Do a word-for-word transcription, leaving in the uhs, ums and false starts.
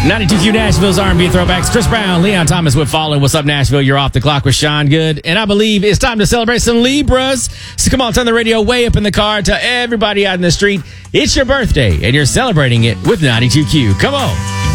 ninety-two Q Nashville's R and B throwbacks. Chris Brown, Leon Thomas with Falling. What's up, Nashville? You're off the clock with Sean Good. And I believe it's time to celebrate some Libras. So come on, turn the radio way up in the car. Tell everybody out in the street it's your birthday and you're celebrating it with ninety-two Q. Come on.